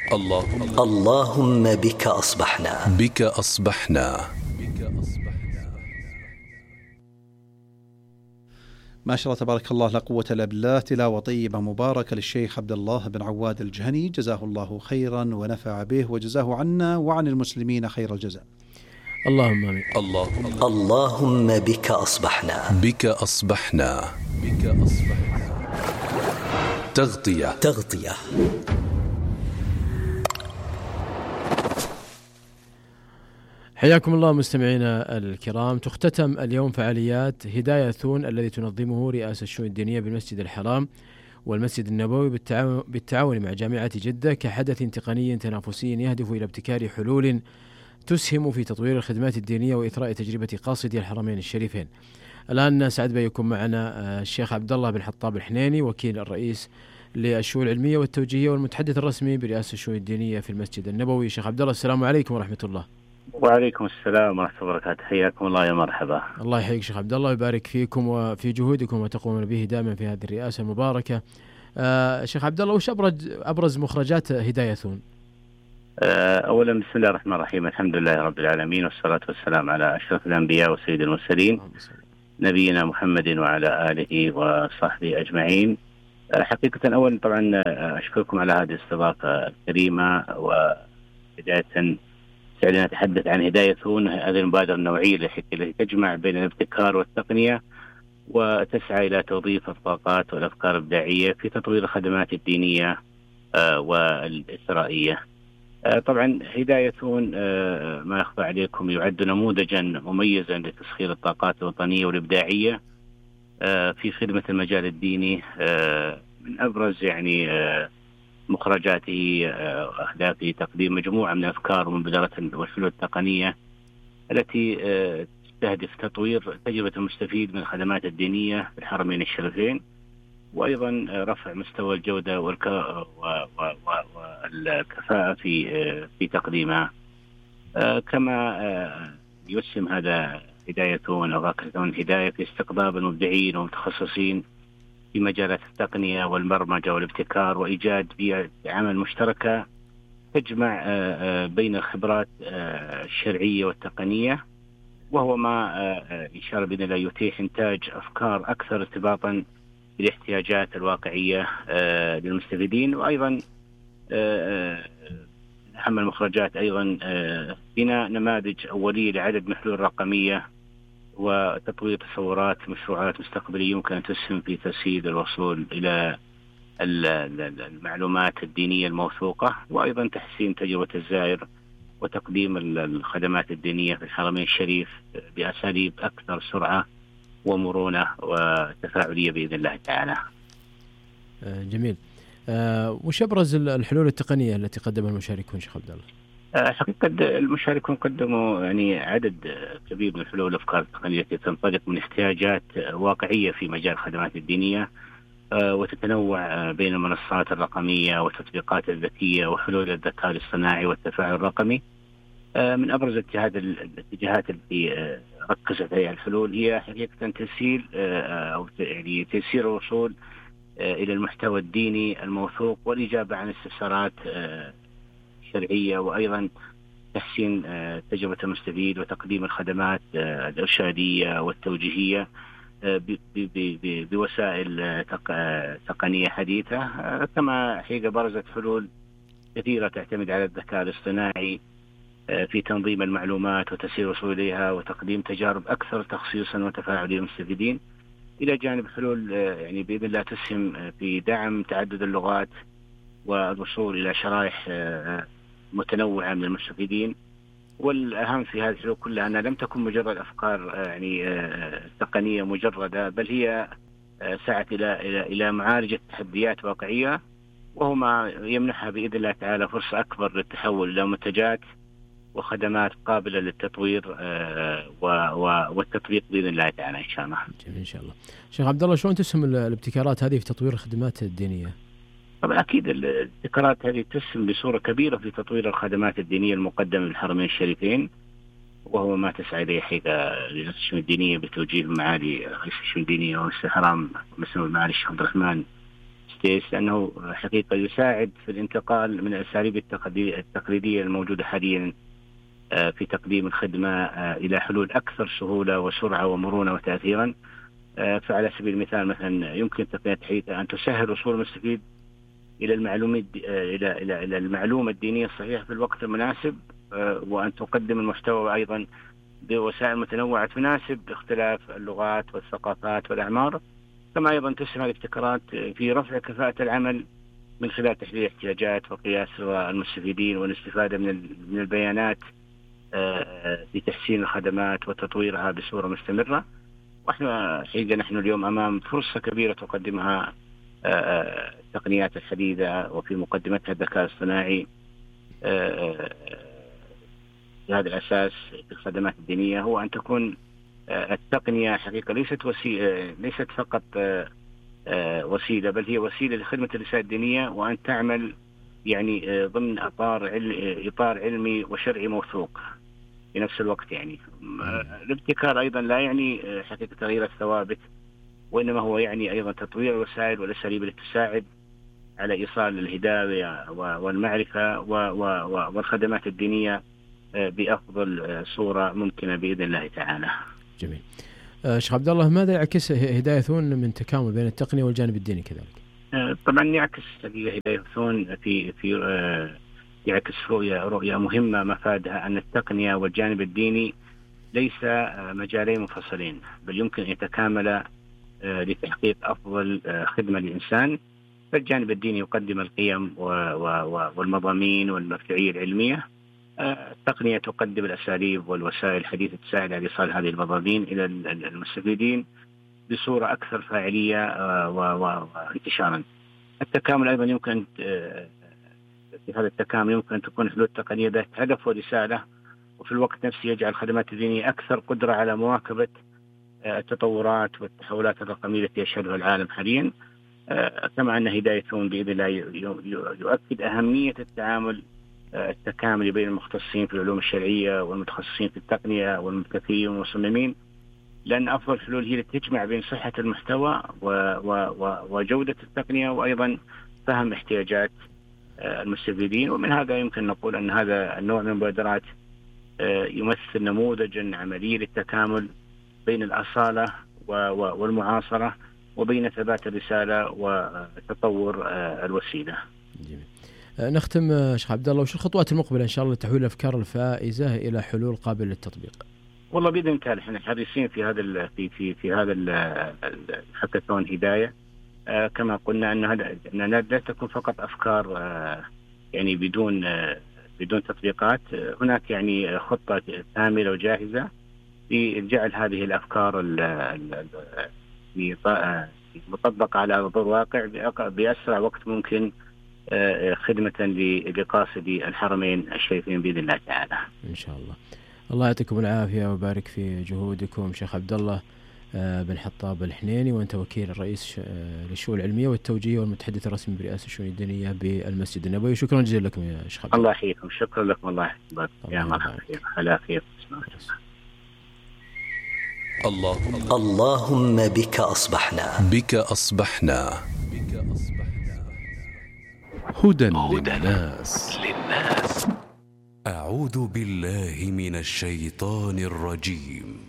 اللهم بك أصبحنا. بك أصبحنا. ما شاء الله تبارك الله، لا قوة إلا بالله. تلاوة طيبة مباركة للشيخ عبد الله بن عواد الجهني، جزاه الله خيرا ونفع به وجزاه عنا وعن المسلمين خير الجزاء. اللهم آمين. اللهم بك أصبحنا. بك أصبحنا. بك أصبحنا. تغطية. حياكم الله مستمعينا الكرام. تختتم اليوم فعاليات هداياثون الذي تنظمه رئاسة الشؤون الدينية بالمسجد الحرام والمسجد النبوي بالتعاون مع جامعة جدة كحدث تقني تنافسي يهدف إلى ابتكار حلول تسهم في تطوير الخدمات الدينية وإثراء تجربة قاصدي الحرمين الشريفين. الآن سعد بيكون معنا الشيخ عبد الله بن حطاب الحنيني، وكيل الرئيس للشؤون العلمية والتوجيهية والمتحدث الرسمي برئاسة الشؤون الدينية في المسجد النبوي. شيخ عبد الله، السلام عليكم ورحمة الله. وعليكم السلام ورحمة الله وبركاته. حياكم الله يا مرحبا. الله يحييك شيخ عبد الله ويبارك فيكم وفي جهودكم وتقومون به دائما في هذه الرئاسة المباركة. شيخ عبد الله، وش أبرز مخرجات هداياثون؟ أولا بسم الله الرحمن الرحيم، الحمد لله رب العالمين، والصلاة والسلام على أشرف الأنبياء وسيد المرسلين نبينا محمد وعلى آله وصحبه أجمعين. حقيقة أولا طبعا أشكركم على هذه الاستضافة الكريمة، وبداية سعيد نتحدث عن هداياثون، هذه المبادرة النوعية التي تجمع بين الابتكار والتقنية وتسعى إلى توظيف الطاقات والأفكار الإبداعية في تطوير الخدمات الدينية والإسرائيلية. طبعا هداياثون ما يخفى عليكم يعد نموذجا مميزا لتسخير الطاقات الوطنية والإبداعية في خدمة المجال الديني. من أبرز يعني مخرجاته وأهدافه تقديم مجموعة من الأفكار ومبادرات والحلول التقنية التي تستهدف تطوير تجربة المستفيد من الخدمات الدينية في الحرمين الشريفين، وأيضا رفع مستوى الجودة والكفاءة في تقديمها. كما يسهم هذا هداياثون أو هاكاثون هداية في استقطاب المبدعين والمتخصصين في مجالات التقنية والبرمجة والابتكار، وإيجاد بيئة عمل مشتركة تجمع بين الخبرات الشرعية والتقنية، وهو ما إن شاء الله بإذن الله يتيح إنتاج أفكار أكثر ارتباطا بالاحتياجات الواقعية للمستفيدين. وأيضا أهم المخرجات أيضا بناء نماذج أولية لعدد من الحلول الرقمية وتطوير تصورات مشروعات مستقبلية يمكن أن تسهم في تسهيل الوصول إلى المعلومات الدينية الموثوقة، وأيضا تحسين تجربة الزائر وتقديم الخدمات الدينية في الحرمين الشريف بأساليب أكثر سرعة ومرونة وتفاعلية بإذن الله تعالى. جميل. وش أبرز الحلول التقنية التي قدمها المشاركون شيخ عبد الله؟ حقيقة المشاركون قدموا يعني عدد كبير من الحلول والأفكار التقنية التي تنطلق من احتياجات واقعية في مجال الخدمات الدينية، وتتنوع بين المنصات الرقمية والتطبيقات الذكية وحلول الذكاء الاصطناعي والتفاعل الرقمي. من أبرز الاتجاهات التي ركزت عليها الحلول هي حقيقة تسهيل أو يعني تيسير الوصول إلى المحتوى الديني الموثوق والإجابة عن استفسارات شرعية، وأيضا تحسين تجربة المستفيد وتقديم الخدمات الإرشادية والتوجيهية بوسائل تقنية حديثة. كما حقيقة برزت حلول كثيرة تعتمد على الذكاء الاصطناعي في تنظيم المعلومات وتسهيل الوصول إليها وتقديم تجارب أكثر تخصيصا وتفاعل للمستفيدين، إلى جانب حلول يعني بإذن الله تسهم في دعم تعدد اللغات والوصول إلى شرائح متنوعة من المستفيدين. والأهم في هذه الحلول كلها أنها لم تكن مجرد أفكار يعني تقنية مجردة، بل هي سعت إلى معالجة تحديات واقعية، وهو ما يمنحها بإذن الله تعالى فرصة أكبر للتحول إلى منتجات وخدمات قابلة للتطوير والتطبيق بإذن الله تعالى إن شاء الله. جميل إن شاء الله. شيخ عبد الله، شلون تسهم الابتكارات هذه في تطوير الخدمات الدينية؟ طبعا أكيد الابتكارات هذه تسهم بصورة كبيرة في تطوير الخدمات الدينية المقدمة للحرمين الشريفين، وهو ما تسعى إليه حقيقة لجنة الشؤون الدينية بتوجيه معالي رئيس الشؤون الدينية ورئيس الحرم مسؤول معالي الشيخ عبد الرحمن ستيس، لأنه حقيقة يساعد في الانتقال من الأساليب التقليدية الموجودة حاليا في تقديم الخدمة إلى حلول أكثر سهولة وسرعة ومرونة وتأثيرا. فعلى سبيل المثال مثلا يمكن تقنيات حديثة أن تسهل وصول المستفيد إلى المعلومة الدينية الصحيحة في الوقت المناسب، وأن تقدم المحتوى أيضا بوسائل متنوعة تناسب اختلاف اللغات والثقافات والأعمار. كما أيضا تسهم الابتكارات في رفع كفاءة العمل من خلال تحليل احتياجات وقياس المستفيدين والاستفادة من البيانات في تحسين الخدمات وتطويرها بصورة مستمرة. ونحن اليوم أمام فرصة كبيرة تقدمها التقنيات الحديثة، وفي مقدمتها الذكاء الاصطناعي بهذا الأساس في الخدمات الدينية، هو أن تكون التقنية حقيقة ليست فقط وسيلة، بل هي وسيلة لخدمة الرسالة الدينية، وأن تعمل يعني ضمن إطار علمي وشرعي موثوق في نفس الوقت. يعني الابتكار أيضا لا يعني حقيقة تغيير الثوابت، وإنما هو يعني أيضا تطوير الوسائل والأساليب التي تساعد على إيصال الهداية والمعرفة والخدمات الدينية بأفضل صورة ممكنة بإذن الله تعالى. جميل. شيخ عبد الله، ماذا يعكس هداية ثون من تكامل بين التقنية والجانب الديني كذلك؟ طبعا يعكس هداية ثون يعكس رؤية مهمة مفادها أن التقنية والجانب الديني ليس مجالين منفصلين، بل يمكن أن يتكامل لتحقيق أفضل خدمة للإنسان. فالجانب الديني يقدم القيم والمضامين والمرجعية العلمية، التقنية تقدم الأساليب والوسائل الحديثة تساعد على إيصال هذه المضامين إلى المستفيدين بصورة أكثر فاعلية وانتشارا. التكامل أيضا يمكن في هذا التكامل يمكن أن تكون حلول تقنية ذات هدف ورسالة، وفي الوقت نفسه يجعل الخدمات الدينية أكثر قدرة على مواكبة التطورات والتحولات الرقمية التي يشهدها العالم حاليا. كما أن هداية ثون بإذن الله يؤكد أهمية التكامل بين المختصين في العلوم الشرعية والمتخصصين في التقنية والمبتكرين والمصممين، لأن أفضل الحلول هي التي تجمع بين صحة المحتوى وجودة التقنية، وأيضا فهم احتياجات المستفيدين. ومن هذا يمكن نقول أن هذا النوع من المبادرات يمثل نموذجا عملي للتكامل بين الأصالة والمعاصرة، وبين ثبات الرسالة وتطور الوسيلة. جميل. نختم شيخ عبد الله، وش الخطوات المقبلة إن شاء الله لتحويل الأفكار الفائزة إلى حلول قابلة للتطبيق؟ والله بإذن الله احنا حريصين في هذا الهاكاثون هداية. كما قلنا أن لا تكون فقط أفكار يعني بدون تطبيقات. هناك يعني خطة كاملة وجاهزة لجعل هذه الأفكار مطبقة على أرض الواقع بأسرع وقت ممكن، خدمة لقاصدي الحرمين الشريفين بإذن الله تعالى. إن شاء الله. الله يعطيكم العافية ويبارك في جهودكم شيخ عبد الله بن حطاب الحنيني، وأنت وكيل الرئيس للشؤون العلمية والتوجيهية والمتحدث الرسمي برئاسة الشؤون الدينية بالمسجد النبوي. شكرا جزيلا لكم يا شيخ عبد الله. الله يحييكم. شكرا لكم. الله يحفظك. يا مرحبا. على خير. اللهم بك أصبحنا هدى للناس. أعوذ بالله من الشيطان الرجيم.